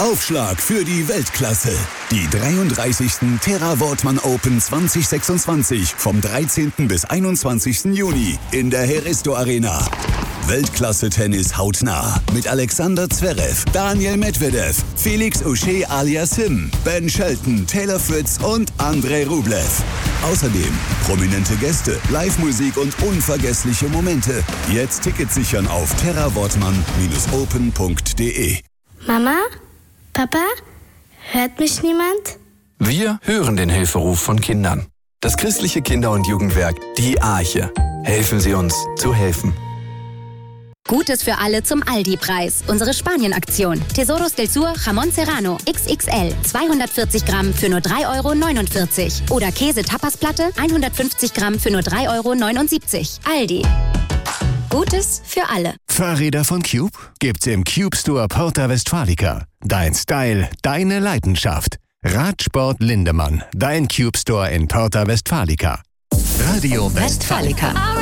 Aufschlag für die Weltklasse. Die 33. Terra Wortmann Open 2026 vom 13. bis 21. Juni in der Heristo Arena. Weltklasse-Tennis hautnah mit Alexander Zverev, Daniel Medvedev, Felix Auger aliasim, Ben Shelton, Taylor Fritz und Andrei Rublev. Außerdem prominente Gäste, Live-Musik und unvergessliche Momente. Jetzt Tickets sichern auf terrawortmann-open.de. Mama? Papa? Hört mich niemand? Wir hören den Hilferuf von Kindern. Das christliche Kinder- und Jugendwerk Die Arche. Helfen Sie uns zu helfen. Gutes für alle zum Aldi-Preis. Unsere Spanien-Aktion. Tesoros del Sur Jamón Serrano XXL 240 Gramm für nur 3,49 €. Oder Käse-Tapasplatte 150 Gramm für nur 3,79 €. Aldi. Gutes für alle. Fahrräder von Cube gibt's im Cube Store Porta Westfalica. Dein Style, deine Leidenschaft. Radsport Lindemann, dein Cube Store in Porta Westfalica. Radio Westfalica.